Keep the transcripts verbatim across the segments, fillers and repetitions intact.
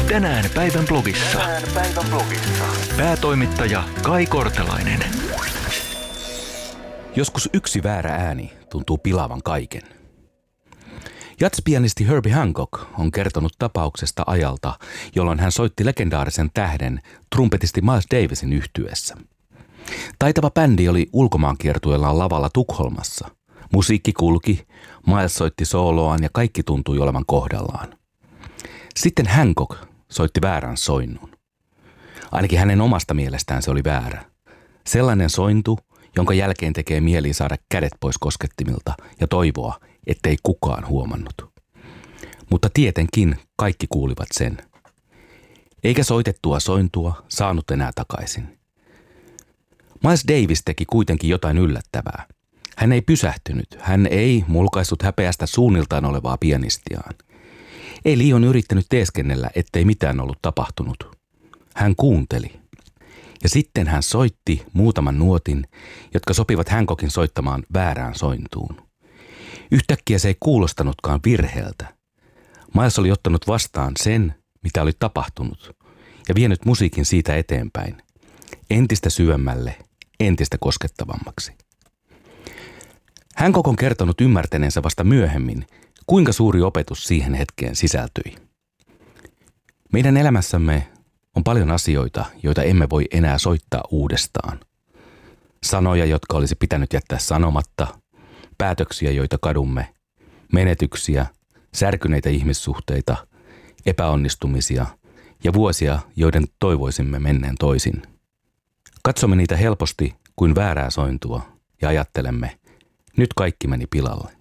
Tänään päivän blogissa. Tänään päivän blogissa. Päätoimittaja Kai Kortelainen. Joskus yksi väärä ääni tuntuu pilaavan kaiken. Jazz-pianisti Herbie Hancock on kertonut tapauksesta ajalta, jolloin hän soitti legendaarisen tähden trumpetisti Miles Davisin yhtyeessä. Taitava bändi oli ulkomaankiertueellaan lavalla Tukholmassa. Musiikki kulki, Miles soitti sooloaan ja kaikki tuntui olevan kohdallaan. Sitten Hancock soitti väärän soinnun. Ainakin hänen omasta mielestään se oli väärä. Sellainen sointu, jonka jälkeen tekee mieli saada kädet pois koskettimilta ja toivoa, ettei kukaan huomannut. Mutta tietenkin kaikki kuulivat sen. Eikä soitettua sointua saanut enää takaisin. Miles Davis teki kuitenkin jotain yllättävää. Hän ei pysähtynyt, hän ei mulkaissut häpeästä suunniltaan olevaa pianistiaan. Ei liian yrittänyt teeskennellä, ettei mitään ollut tapahtunut. Hän kuunteli. Ja sitten hän soitti muutaman nuotin, jotka sopivat Hancockin soittamaan väärään sointuun. Yhtäkkiä se ei kuulostanutkaan virheeltä. Miles oli ottanut vastaan sen, mitä oli tapahtunut, ja vienyt musiikin siitä eteenpäin. Entistä syvemmälle, entistä koskettavammaksi. Hancock on kertonut ymmärtäneensä vasta myöhemmin, kuinka suuri opetus siihen hetkeen sisältyi. Meidän elämässämme on paljon asioita, joita emme voi enää soittaa uudestaan. Sanoja, jotka olisi pitänyt jättää sanomatta, päätöksiä, joita kadumme, menetyksiä, särkyneitä ihmissuhteita, epäonnistumisia ja vuosia, joiden toivoisimme menneen toisin. Katsomme niitä helposti kuin väärää sointua ja ajattelemme, nyt kaikki meni pilalle.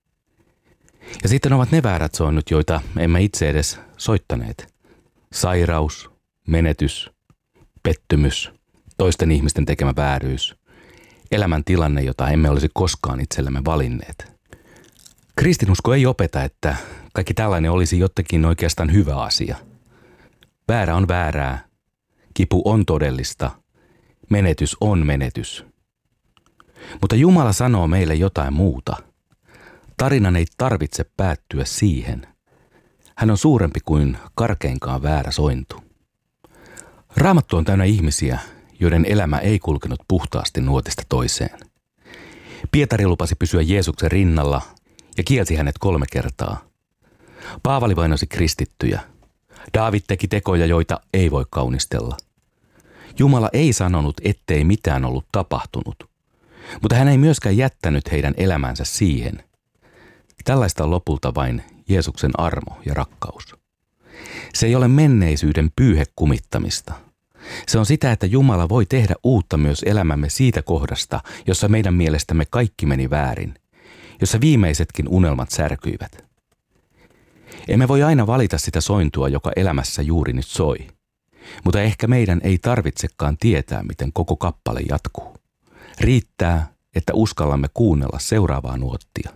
Ja sitten ovat ne väärät soinnut, joita emme itse edes soittaneet. Sairaus, menetys, pettymys, toisten ihmisten tekemä vääryys, elämäntilanne, jota emme olisi koskaan itsellemme valinneet. Kristinusko ei opeta, että kaikki tällainen olisi jotenkin oikeastaan hyvä asia. Väärä on väärää, kipu on todellista, menetys on menetys. Mutta Jumala sanoo meille jotain muuta. Tarinan ei tarvitse päättyä siihen. Hän on suurempi kuin karkeinkaan väärä sointu. Raamattu on täynnä ihmisiä, joiden elämä ei kulkenut puhtaasti nuotista toiseen. Pietari lupasi pysyä Jeesuksen rinnalla ja kielsi hänet kolme kertaa. Paavali vainosi kristittyjä. Daavid teki tekoja, joita ei voi kaunistella. Jumala ei sanonut, ettei mitään ollut tapahtunut, mutta hän ei myöskään jättänyt heidän elämänsä siihen. Tällaista on lopulta vain Jeesuksen armo ja rakkaus. Se ei ole menneisyyden pyyhekumittamista. Se on sitä, että Jumala voi tehdä uutta myös elämämme siitä kohdasta, jossa meidän mielestämme kaikki meni väärin, jossa viimeisetkin unelmat särkyivät. Emme voi aina valita sitä sointua, joka elämässä juuri nyt soi, mutta ehkä meidän ei tarvitsekaan tietää, miten koko kappale jatkuu. Riittää, että uskallamme kuunnella seuraavaa nuottia.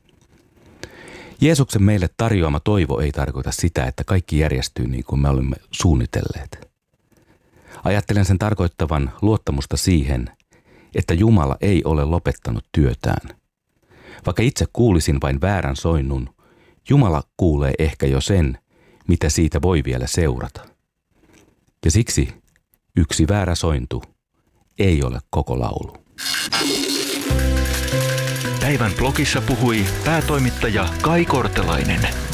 Jeesuksen meille tarjoama toivo ei tarkoita sitä, että kaikki järjestyy niin kuin me olemme suunnitelleet. Ajattelen sen tarkoittavan luottamusta siihen, että Jumala ei ole lopettanut työtään. Vaikka itse kuulisin vain väärän soinnun, Jumala kuulee ehkä jo sen, mitä siitä voi vielä seurata. Ja siksi yksi väärä sointu ei ole koko laulu. Päivän blogissa puhui päätoimittaja Kai Kortelainen.